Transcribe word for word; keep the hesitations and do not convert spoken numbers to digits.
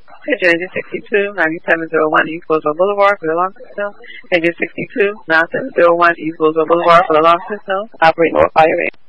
Engine sixty-two, ninety-seven oh one East Boswell Boulevard for the long system. Engine sixty-two, nine seven oh one East Boswell Boulevard for the long system. Operating or fire rate.